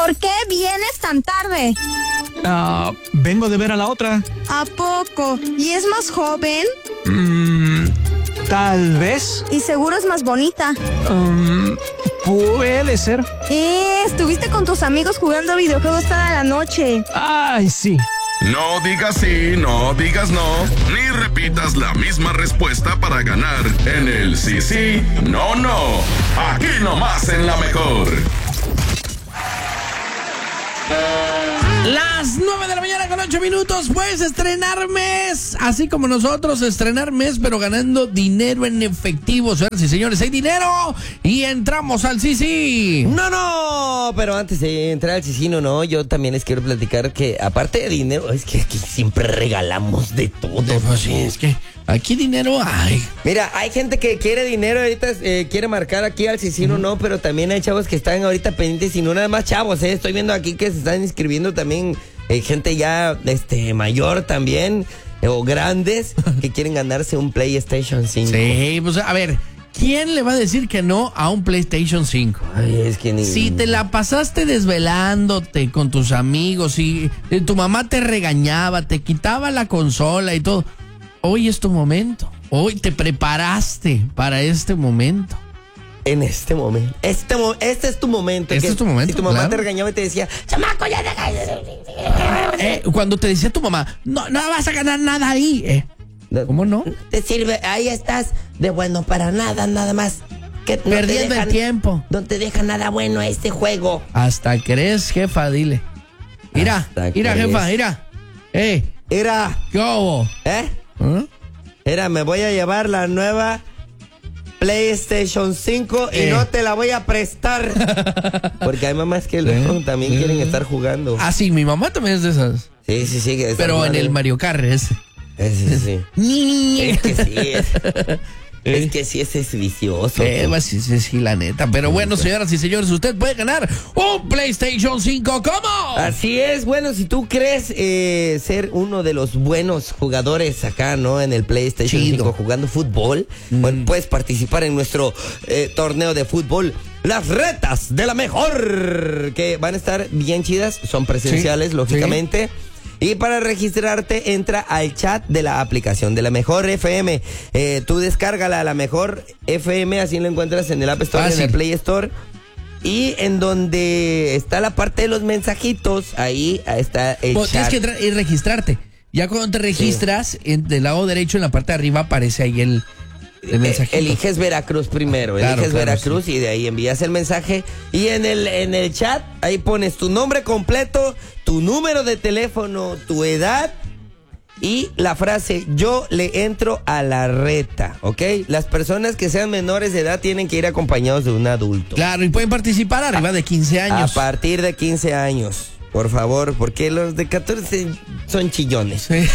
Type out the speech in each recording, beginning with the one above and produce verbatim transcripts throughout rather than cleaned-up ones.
¿Por qué vienes tan tarde? Ah, uh, vengo de ver a la otra. ¿A poco? ¿Y es más joven? Mm, tal vez. Y seguro es más bonita. Um, puede ser. Eh, estuviste con tus amigos jugando videojuegos toda la noche. Ay, sí. No digas sí, no digas no, ni repitas la misma respuesta para ganar en el sí, sí, no, no. Aquí nomás en La Mejor. Las nueve de la mañana con ocho minutos. Puedes estrenar mes, así como nosotros, estrenar mes, pero ganando dinero en efectivo. Señoras y señores, hay dinero y entramos al sí, sí. No, no, pero antes de entrar al sí, sí, no, no, yo también les quiero platicar que aparte de dinero, es que aquí siempre regalamos de todo. Pues sí, es que aquí dinero hay. Mira, hay gente que quiere dinero ahorita, eh, quiere marcar aquí al sí, sí, no, no, pero también hay chavos que están ahorita pendientes y no nada más chavos, eh. Estoy viendo aquí que se están inscribiendo también eh, gente ya este mayor también, eh, o grandes, que quieren ganarse un PlayStation cinco. Sí, pues a ver, ¿quién le va a decir que no a un PlayStation cinco? Ay, es que ni... Si te la pasaste desvelándote con tus amigos y eh, tu mamá te regañaba, te quitaba la consola y todo, hoy es tu momento. Hoy te preparaste para este momento. En este momento. Este, mo este es tu momento. Este que, es tu momento, y tu mamá claro. te regañaba y te decía, chamaco, ya deja. Eh, cuando te decía tu mamá, no, no vas a ganar nada ahí. Eh. ¿Cómo no? Te sirve, ahí estás de bueno para nada, nada más. Que no Perdiendo dejan, el tiempo. No te deja nada bueno este juego. Hasta crees, jefa, dile. Mira, mira, jefa, mira. Eh. Mira. ¿Qué hubo? ¿Eh? ¿Ah? Mira, me voy a llevar la nueva PlayStation cinco y eh. no te la voy a prestar. Porque hay mamás que ¿Eh? también ¿Eh? quieren estar jugando. Ah, sí, mi mamá también es de esas. Sí, sí, sí. Pero jugando. En el Mario Kart es. Sí, sí, sí. Es que sí, es. Es que sí, ese es vicioso. Eh, sí, sí, sí, la neta. Pero bueno, señoras y señores, usted puede ganar un PlayStation cinco. ¿Cómo? Así es. Bueno, si tú crees eh, ser uno de los buenos jugadores acá, ¿no? En el PlayStation Chido. cinco jugando fútbol, mm. bueno, puedes participar en nuestro eh, torneo de fútbol. Las retas de La Mejor, que van a estar bien chidas. Son presenciales, sí, lógicamente. Sí. Y para registrarte, entra al chat de la aplicación de La Mejor F M. Eh, tú descárgala a La Mejor F M, así lo encuentras en el App Store, ah, en sí. el Play Store. Y en donde está la parte de los mensajitos, ahí está el pues chat. Tienes que registrarte. Ya cuando te registras, sí. en, del lado derecho, en la parte de arriba, aparece ahí el... El mensajito. Eliges Veracruz primero, claro, eliges claro, Veracruz sí. y de ahí envías el mensaje y en el en el chat ahí pones tu nombre completo, tu número de teléfono, tu edad y la frase yo le entro a la reta, ¿ok? Las personas que sean menores de edad tienen que ir acompañados de un adulto. Claro, y pueden participar arriba de quince años. A partir de quince años. Por favor, porque los de catorce son chillones. Sí.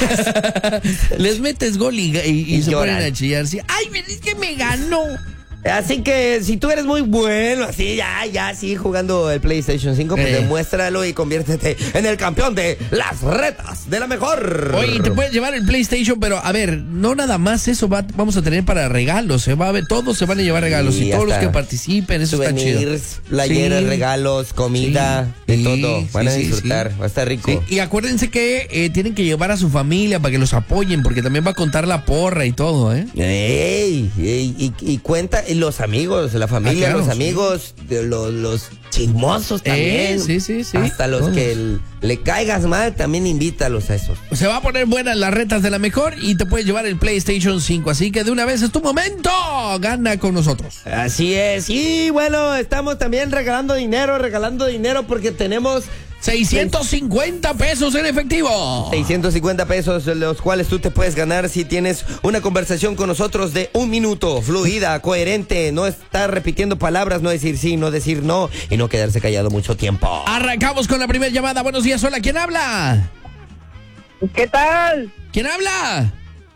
Les metes gol y, y, y, y se lloran. Ponen a chillar. ¿Sí? Ay, es que me ganó. Así que si tú eres muy bueno, así ya, ya, sí, jugando el PlayStation cinco, pues eh. demuéstralo y conviértete en el campeón de las retas de La Mejor. Oye, te puedes llevar el PlayStation, pero a ver, no nada más eso va, vamos a tener para regalos, se va a ver, todos se van a llevar regalos sí, y todos los que participen, eso está chido. Playeras, sí. regalos, comida, sí. de sí, todo, van sí, a disfrutar, sí. va a estar rico. Sí. Y acuérdense que eh, tienen que llevar a su familia para que los apoyen, porque también va a contar la porra y todo, ¿eh? Ey, ey, y, y cuenta... Y los amigos, la familia, ah, claro, los amigos, sí. los, los chismosos también. Eh, sí, sí, sí. Hasta los Todos. que el, le caigas mal, también invítalos a esos. Se va a poner buenas las retas de La Mejor y te puedes llevar el PlayStation cinco. Así que de una vez es tu momento. Gana con nosotros. Así es. Y bueno, estamos también regalando dinero, regalando dinero porque tenemos... seiscientos cincuenta pesos en efectivo. seiscientos cincuenta pesos, los cuales tú te puedes ganar si tienes una conversación con nosotros de un minuto, fluida, coherente, no estar repitiendo palabras, no decir sí, no decir no y no quedarse callado mucho tiempo. Arrancamos con la primera llamada. Buenos días, hola, ¿quién habla? ¿Qué tal? ¿Quién habla?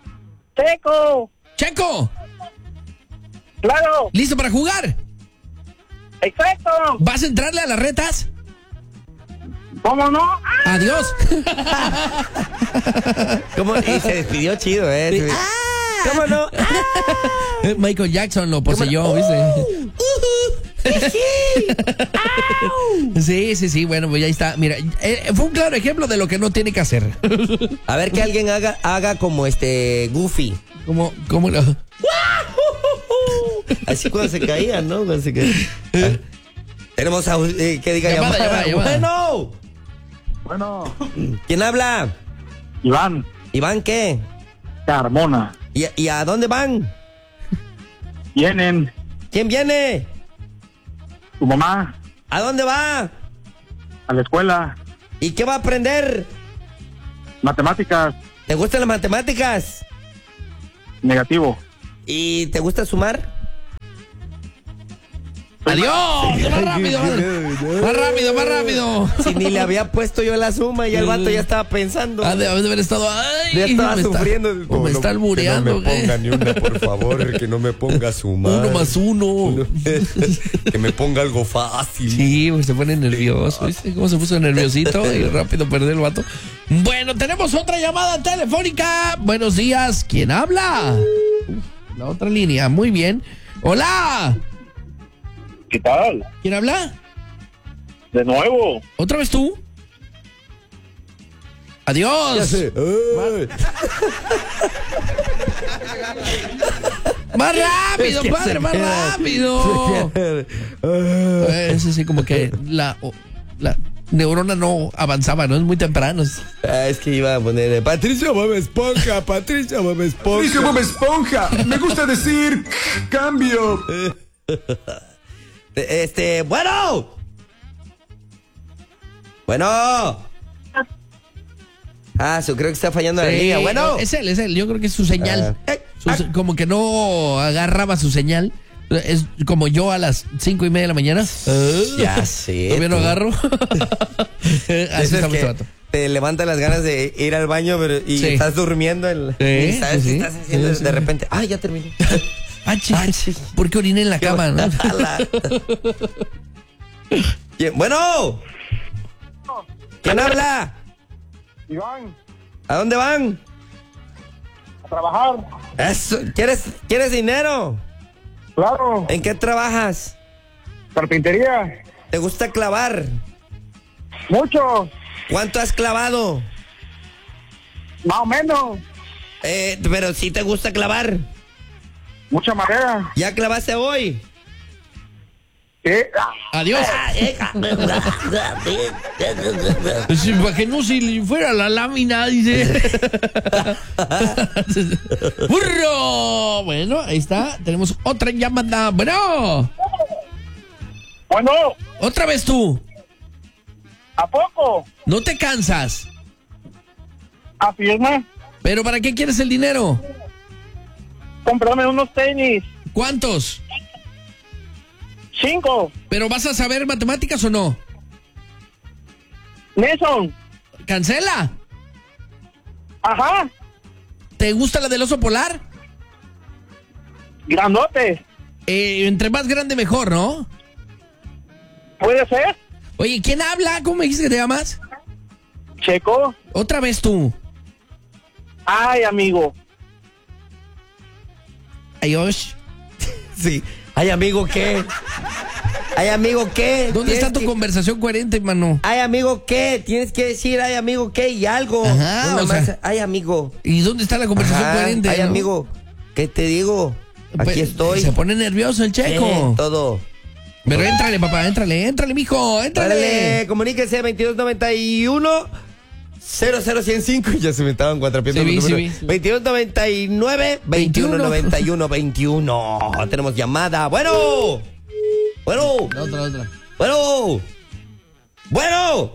Checo. Checo. Claro. ¿Listo para jugar? Exacto. ¿Vas a entrarle a las retas? ¿Cómo no? ¡Ah! ¡Adiós! ¿Cómo? Y se despidió chido, ¿eh? ¡Ah! ¿Cómo no? ¡Ah! Michael Jackson lo poseyó, no? ¿viste? Uh, uh, Sí, sí, sí, bueno, pues ya está. Mira, eh, fue un claro ejemplo de lo que no tiene que hacer. A ver que alguien haga, haga como este Goofy. Como, como lo... Así cuando se caía, ¿no? Cuando se caía. Ah. Tenemos a, eh, que diga Llamada, llamada. llamada, llamada. Bueno. Bueno, ¿Quién habla? Iván, ¿Iván qué? Carmona, ¿Y, y a dónde van? vienen, ¿Quién viene? tu mamá, ¿A dónde va? a la escuela, ¿Y qué va a aprender? matemáticas, ¿Te gustan las matemáticas? negativo. ¿Y te gusta sumar? ¡Adiós! ¡Más rápido! ¡Más rápido, más rápido! Si ni le había puesto yo la suma y el vato ya estaba pensando. Ha de, ha de haber estado... ¡Ay! Ya estaba me sufriendo. Está, me está albureando. Que no me ponga ni una, por favor. Que no me ponga a sumar. Uno más uno. Uno. Que me ponga algo fácil. Sí, pues se pone nervioso. ¿Viste cómo se puso nerviosito? Y rápido perdió el vato. Bueno, tenemos otra llamada telefónica. Buenos días. ¿Quién habla? Uf, la otra línea. Muy bien. ¡Hola! ¿Qué tal? ¿Quién habla? De nuevo. ¿Otra vez tú? Adiós. Ay. Más rápido, Es que padre, se más queda- rápido. Es así como que la, la neurona no avanzaba, ¿no? Es muy temprano. Ah, es que iba a poner Patricia Bob Esponja, Patricia Bob Esponja. Dice Bob Esponja. Me gusta decir cambio. Este, bueno. Bueno. Ah, su, creo que está fallando la Sí, línea. Bueno. Es él, es él. Yo creo que es su señal. Ah. Su- como que no agarraba su señal. Es como yo a las cinco y media de la mañana. Ya sé. Todavía no tú. agarro. Así Eso es está que este vato. te levanta las ganas de ir al baño pero, y Sí. estás durmiendo. En, Sí, y sabes sí, qué sí. estás haciendo Sí, sí. de repente. Ay, ya terminé. Ah, chis, ¿por qué oriné en la cama? ¿No? ¿Quién? Bueno. ¿Quién habla? Iván, ¿A dónde van? a trabajar. Eso. ¿Quieres, ¿Quieres dinero? Claro, ¿En qué trabajas? carpintería. ¿Te gusta clavar? Mucho, ¿Cuánto has clavado? más o menos. Eh, pero si te gusta clavar. Mucha marea. ¿Ya clavaste hoy? ¿Qué? Adiós. Sí, para que no se le fuera la lámina, dice. ¡Burro! Bueno, ahí está. Tenemos otra llamada. Bueno, Bueno, otra vez tú. ¿a poco? No te cansas. Afirma, ¿Pero para qué quieres el dinero? cómprame unos tenis. ¿Cuántos? Cinco. ¿Pero vas a saber matemáticas o no? Nelson. ¿Cancela? Ajá. ¿Te gusta la del oso polar? Grandote. Eh, entre más grande mejor, ¿no? ¿Puede ser? Oye, ¿quién habla? ¿Cómo me dijiste que te llamas? Checo. Otra vez tú. Ay, amigo. Adiós. Sí. Ay, amigo, ¿qué? Ay, amigo, ¿qué? ¿Dónde Tienes está tu que- conversación coherente, mano? Ay, amigo, ¿qué? Tienes que decir, ay, amigo, ¿qué? Y algo. Ajá, No, nada o más, sea- ay, amigo. ¿Y dónde está la conversación Ajá, coherente? ay, no? amigo, ¿qué te digo? Aquí Pues, estoy. Se pone nervioso el Eh, checo. todo. Pero éntrale, papá, éntrale, éntrale, mijo, éntrale. Órale, comuníquese veintidós noventa y uno cero cero uno cero cinco. Ya se me estaban cuatrapiando Sí, vi, los sí, números. vi, sí. veintidós noventa y nueve veintiuno noventa y uno veintiuno. Tenemos llamada. Bueno. Bueno. La otra, la otra. Bueno. Bueno.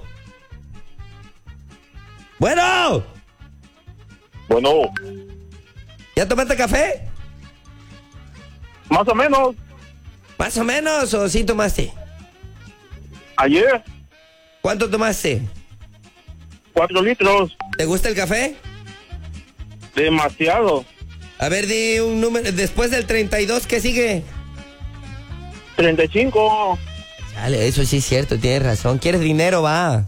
Bueno. Bueno, ¿Ya tomaste café? más o menos. Más o menos, o sí tomaste. Ayer, ¿Cuánto tomaste? cuatro litros. ¿Te gusta el café? Demasiado. A ver, di un número. Después del treinta y dos, ¿qué sigue? treinta y cinco. Chale, eso sí es cierto, tienes razón. ¿Quieres dinero, va?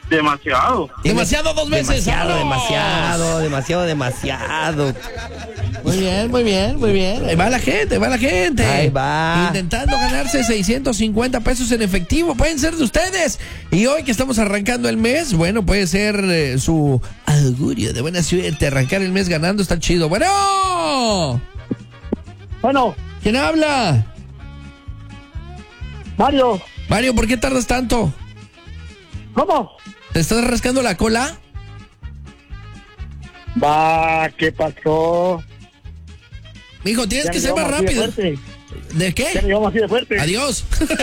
Demasiado. Tienes- Demasiado dos veces. Demasiado, ¡vámonos! demasiado, demasiado, demasiado. Muy bien, muy bien, muy bien. Ahí va la gente, ahí va la gente. Ahí va. Intentando ganarse seiscientos cincuenta pesos en efectivo. Pueden ser de ustedes. Y hoy que estamos arrancando el mes, bueno, puede ser eh, su augurio de buena suerte. Arrancar el mes ganando está chido. Bueno. Bueno, ¿Quién habla? Mario, Mario, ¿por qué tardas tanto? ¿cómo? ¿Te estás rascando la cola? Va, ¿qué pasó? Mijo, tienes Ya que me ser más llevamos así de rápido. fuerte. ¿De Ya me qué? llevamos así de fuerte. Adiós.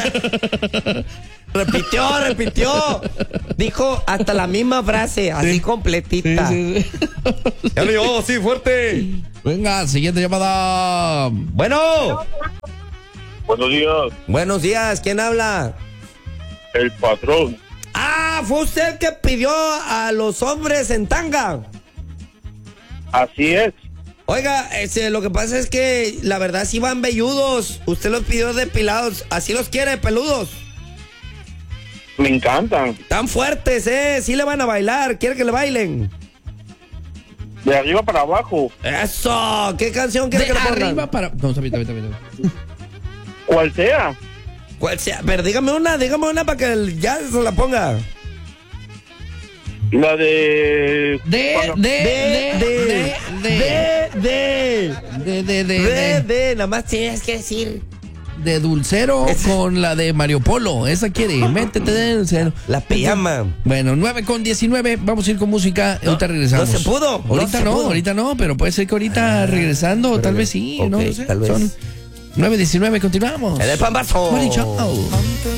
Repitió, repitió. Dijo hasta la misma frase, así completita. Ya lo llevamos así fuerte. Venga, siguiente llamada. Bueno, Buenos días, buenos días, ¿quién habla? el patrón. Ah, fue usted el que pidió a los hombres en tanga. Así es. Oiga, este, lo que pasa es que la verdad sí van velludos. Usted los pidió depilados. ¿Así los quiere, peludos? Me encantan. Tan fuertes, ¿eh? Sí le van a bailar. ¿Quiere que le bailen? De arriba para abajo. ¡Eso! ¿Qué canción quiere De que le pongan? arriba para... No, está bien, está bien, está bien. Cual sea. ¿Cuál sea? Pero dígame una, dígame una para que el- ya se la ponga. La de... De, Bueno, de, De, de, de, de, de, de, de, de, de, de, de, nada más tienes que decir. de Dulcero con la de Mario Polo. Esa quiere, métete de Dulcero. La pijama. Bueno, nueve con diecinueve, vamos a ir con música. Ahorita regresamos. no se pudo, no Ahorita se no, pudo. ahorita no, pero puede ser que ahorita regresando, tal vez sí, no ok, lo sé. tal vez. Son nueve diecinueve, continuamos. En el pambazo. Morning Show.